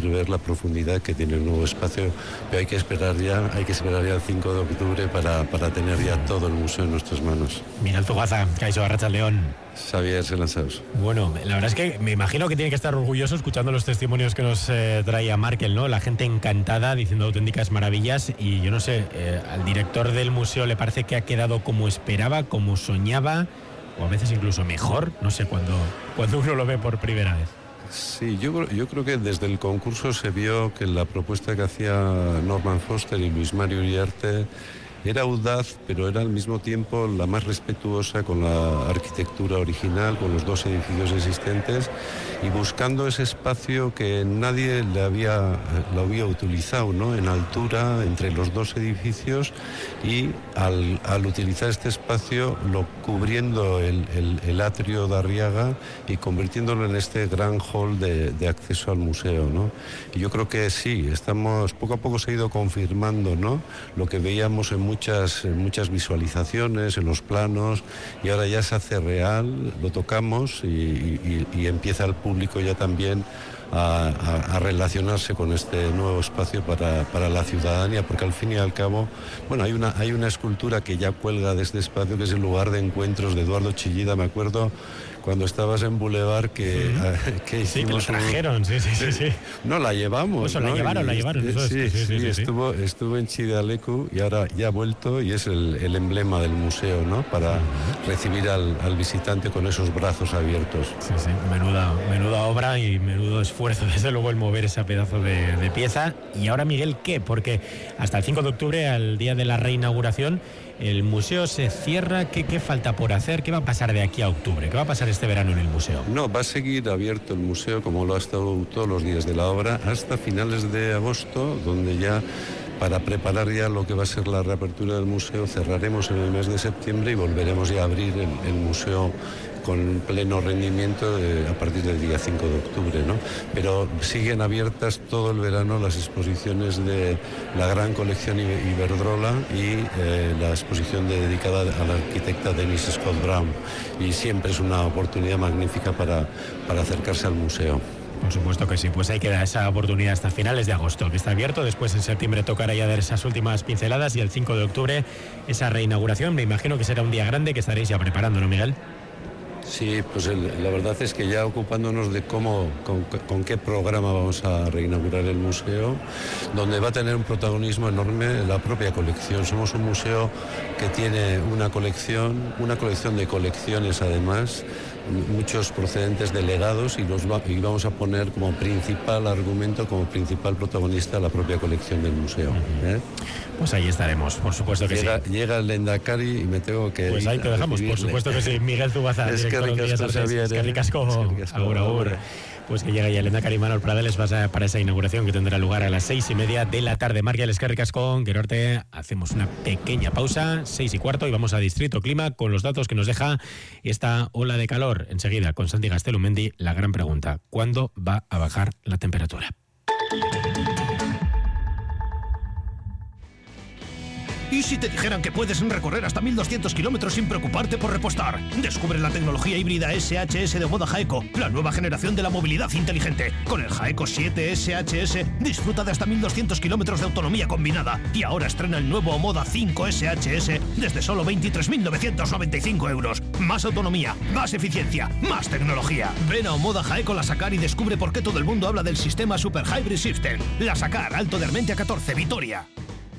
permitir ver la profundidad que tiene el nuevo espacio, pero hay que esperar ya el 5 de octubre para tener ya todo el museo en nuestras manos. Miguel Zugaza, Kaixo, Arratsaldeon. Xavier Selanzaus. Bueno, la verdad es que me imagino que tiene que estar orgulloso escuchando los testimonios que nos traía Markel, ¿no? La gente encantada, diciendo auténticas maravillas, y yo no sé, al director del museo le parece que ha quedado como esperaba, como soñaba, o a veces incluso mejor, no sé, cuando uno lo ve por primera vez. Sí, yo creo que desde el concurso se vio que la propuesta que hacía Norman Foster y Luis Mario Uriarte era audaz, pero era al mismo tiempo la más respetuosa con la arquitectura original, con los dos edificios existentes, y buscando ese espacio que nadie lo había utilizado, ¿no? En altura entre los dos edificios, y al utilizar este espacio cubriendo el atrio de Arriaga y convirtiéndolo en este gran hall de acceso al museo, ¿no? Y yo creo que sí, poco a poco se ha ido confirmando, ¿no? Lo que veíamos en muchas visualizaciones, en los planos, y ahora ya se hace real, lo tocamos y empieza el público ya también a relacionarse con este nuevo espacio para la ciudadanía, porque al fin y al cabo, bueno, hay una escultura que ya cuelga de este espacio, que es el lugar de encuentros de Eduardo Chillida. Me acuerdo cuando estabas en Boulevard que hicimos... Sí, que lo trajeron, sí. No, la llevamos, eso, ¿no? la llevaron. Sí. Estuvo en Chidalecu y ahora ya ha vuelto, y es el emblema del museo, ¿no? Para recibir al visitante con esos brazos abiertos. Sí, menuda obra y menudo esfuerzo, desde luego, el mover ese pedazo de pieza. Y ahora, Miguel, ¿qué? Porque hasta el 5 de octubre, al día de la reinauguración, el museo se cierra. ¿Qué falta por hacer? ¿Qué va a pasar de aquí a octubre? ¿Qué va a pasar este verano en el museo? No, va a seguir abierto el museo, como lo ha estado todos los días de la obra, hasta finales de agosto, donde ya, para preparar ya lo que va a ser la reapertura del museo, cerraremos en el mes de septiembre y volveremos ya a abrir el museo con pleno rendimiento a partir del día 5 de octubre, ¿no? Pero siguen abiertas todo el verano las exposiciones de la gran colección Iberdrola y la exposición dedicada a la arquitecta Denise Scott Brown, y siempre es una oportunidad magnífica para acercarse al museo. Por supuesto que sí, pues hay que dar esa oportunidad hasta finales de agosto, que está abierto. Después en septiembre tocará ya dar esas últimas pinceladas, y el 5 de octubre esa reinauguración. Me imagino que será un día grande que estaréis ya preparando, ¿no, Miguel? Sí, pues la verdad es que ya ocupándonos de con qué programa vamos a reinaugurar el museo, donde va a tener un protagonismo enorme la propia colección. Somos un museo que tiene una colección de colecciones, además, muchos procedentes de legados, y vamos a poner como principal argumento, como principal protagonista, la propia colección del museo. Pues ahí estaremos, por supuesto que sí. Llega el Lehendakari y me tengo que... Pues ahí te dejamos, por supuesto que sí. Miguel Zugaza, director de Bellas Artes. Es que ricasco. Agur. Pues que llega ya el Lehendakari Manuel Pradales para esa inauguración, que tendrá lugar a las 6:30 de la tarde. Markel, es que ricasco, Gerorte. Hacemos una pequeña pausa, 6:15, y vamos a Distrito Clima con los datos que nos deja esta ola de calor. Enseguida, con Santi Gastelumendi, la gran pregunta: ¿cuándo va a bajar la temperatura? ¿Y si te dijeran que puedes recorrer hasta 1.200 kilómetros sin preocuparte por repostar? Descubre la tecnología híbrida SHS de Omoda Jaeco, la nueva generación de la movilidad inteligente. Con el Jaeco 7 SHS disfruta de hasta 1.200 kilómetros de autonomía combinada. Y ahora estrena el nuevo Omoda 5 SHS desde solo 23.995 euros. Más autonomía, más eficiencia, más tecnología. Ven a Omoda Jaeco La Sacar y descubre por qué todo el mundo habla del sistema Super Hybrid System. La Sacar, Alto de Armentia 14, Vitoria.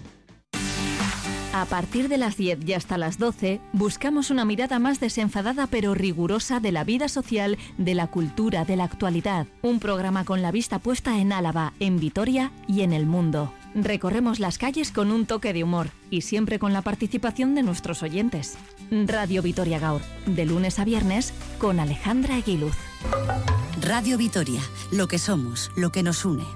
A partir de las 10 y hasta las 12, buscamos una mirada más desenfadada pero rigurosa de la vida social, de la cultura, de la actualidad. Un programa con la vista puesta en Álava, en Vitoria y en el mundo. Recorremos las calles con un toque de humor y siempre con la participación de nuestros oyentes. Radio Vitoria Gaur, de lunes a viernes, con Alejandra Aguiluz. Radio Vitoria, lo que somos, lo que nos une.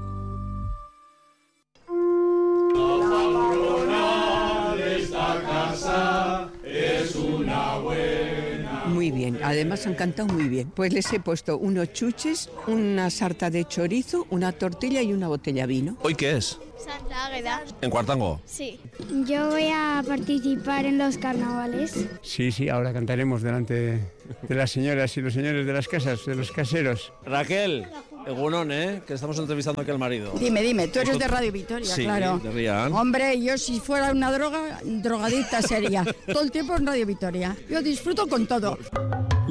Muy bien, además han cantado muy bien. Pues les he puesto unos chuches, una sarta de chorizo, una tortilla y una botella de vino. ¿Hoy qué es? Santa Águeda. ¿En Cuartango? Sí. Yo voy a participar en los carnavales. Sí, ahora cantaremos delante de las señoras y los señores de las casas, de los caseros. Raquel, Egunon, que estamos entrevistando aquí al marido. Dime, tú eres de Radio Vitoria, sí, claro. De Rian. Hombre, yo si fuera una drogadicta sería. Todo el tiempo en Radio Vitoria. Yo disfruto con todo.